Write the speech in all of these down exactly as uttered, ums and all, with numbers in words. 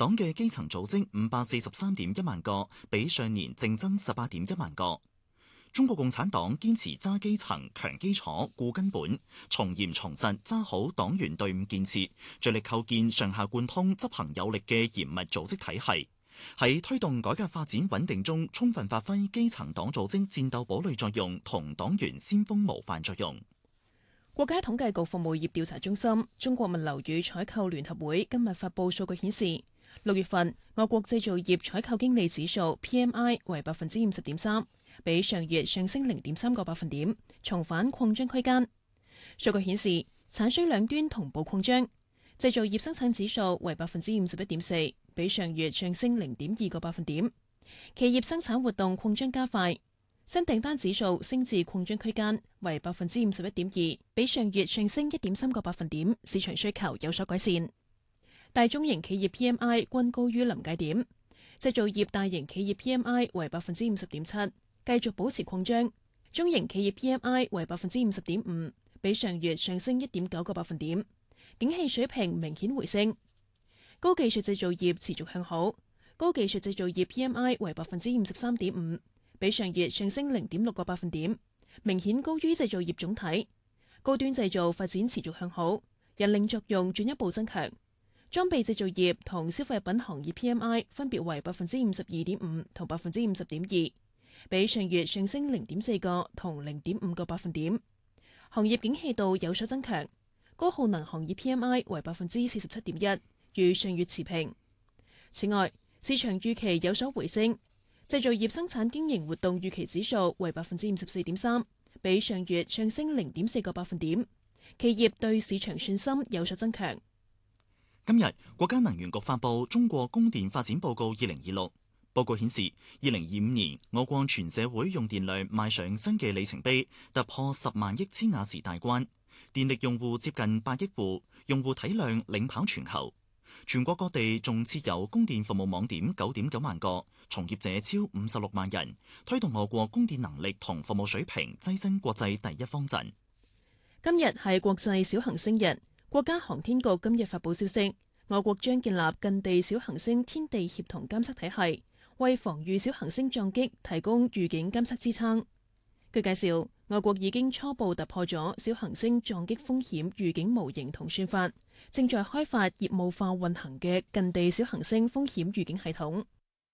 黨嘅基層組織五百四十三點一萬個，比上年淨增十八點一萬個。中國共產黨堅持揸基層、強基礎、固根本，從嚴從實揸好黨員隊伍建設，着力構建上下貫通、執行有力嘅嚴密組織體系。喺推動改革發展穩定中，充分發揮基層黨組織戰鬥堡壘作用同黨員先鋒模範作用。 國家統計局服務業調查中心、中國物流與採購聯合會今日發布數據顯示，六月份我國製造業採購經理指數 P M I 為百分之五十點三，比上月上升零點三個百分點，重返擴張區間。數據顯示，產需兩端同步擴張，製造業生產指數為百分之五十一點四，比上月上升零點二個百分點。企業生產活動擴張加快，新訂單指數升至擴張區間，為百分之五十一點二，比上月上升一點三個百分點。市場需求有所改善。大中型企業 P M I 均高於臨界點，製造業大型企業 P M I 為百分之五十點七，繼續保持擴張。中型企業 P M I 為百分之五十點五，比上月上升一點九個百分點。景氣水平明顯回升，高技術製造業持續向好，高技術製造業 P M I 為百分之五十三點五，比上月上升零點六個百分點，明顯高於製造業總體。高端製造發展持續向好，引領作用進一步增強。裝備製造業同消費品行業 P M I 分別為百分之五十二點五同百分之五十點二，比上月上升零點四個同零點五個百分點。行業景氣度有所增強。高耗能行業 P M I 為百分之四十七點一，與上月持平。此外，市場預期有所回升，製造業生產經營活動預期指數為百分之五十四點三，比上月上升零點四個百分點。企業對市場信心有所增強。 今日國家能源局發布《中國供電發展報告二零二六》，報告顯示，二零二五年我國全社會用電量邁上新嘅里程碑，突破十萬億千瓦時大關。電力用戶接近八億戶，用戶體量領跑全球。全國各地仲設有供電服務網點九點九萬個，從業者超五十六萬人，推動我國供電能力同服務水平躋身國際第一方陣。 今日係國際小行星日，國家航天局今日發布消息，我國將建立近地小行星天地協同監測體系，為防禦小行星撞擊提供預警監測支撐。據介紹，我國已經初步突破咗小行星撞擊風險預警模型同算法，正在開發業務化運行嘅近地小行星風險預警系統。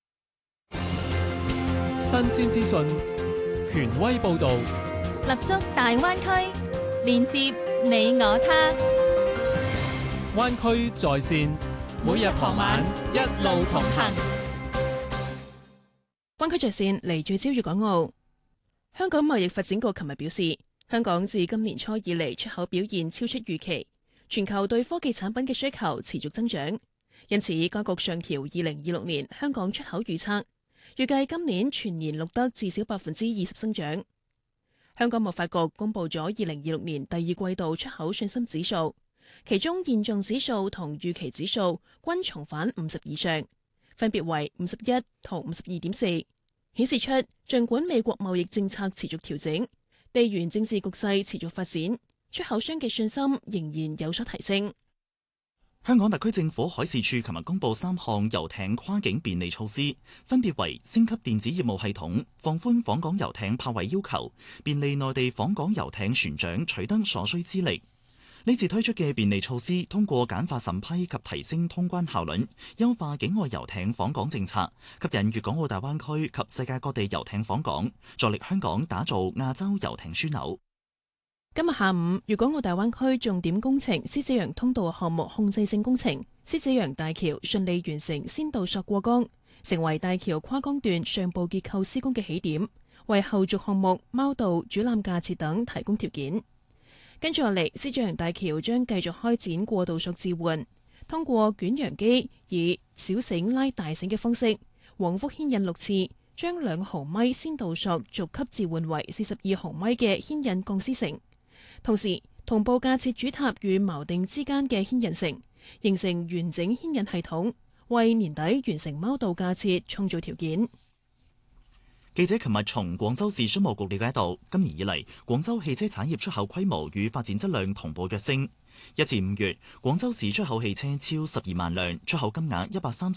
新鮮資訊，權威報導， 立足大灣區，連接你我他。 灣區在線，每日傍晚一路同行。 灣區在線嚟聚焦粵港澳。香港貿易發展局琴日表示，香港自今年初以嚟出口表現超出預期，全球對科技產品嘅需求持續增長，因此該局上調二零二六年香港出口預測，預計今年全年錄得至少百分之二十增長。香港貿發局公布咗二零二六年第二季度出口信心指數，其中現狀指數同預期指數均重返五十以上，分別為五十一同五十二點四。顯示出，儘管美國貿易政策持續調整，地緣政治局勢持續發展，出口商嘅信心仍然有所提升。 香港特區政府海事處琴日公布三項遊艇跨境便利措施，分別為升級電子業務系統、放寬訪港遊艇泊位要求、便利內地訪港遊艇船長取得所需資歷。呢次推出嘅便利措施，通過簡化審批及提升通關效率，優化境外遊艇訪港政策，吸引粵港澳大灣區及世界各地遊艇訪港，助力香港打造亞洲遊艇樞紐。 今日下午，粵港澳大灣區重點工程獅子洋通道項目控制性工程獅子洋大橋順利完成先導索過江，成為大橋跨江段上部結構施工嘅起點，為後續項目貓道、主纜架設等提供條件。跟住落嚟，獅子洋大橋將繼續開展過渡索置換，通過捲揚機以小繩拉大繩嘅方式，往復牽引六次，將兩毫米先導索逐級置換為四十二毫米嘅牽引鋼絲繩，同時同步架設主塔與錨定之間嘅牽引繩，形成完整牽引系統，為年底完成貓道架設創造條件。 記者琴日從廣州市商務局了解到，今年以嚟廣州汽車產業出口規模與發展質量同步躍升。一至五月，廣州市出口汽車超十二萬輛，出口金額一百三十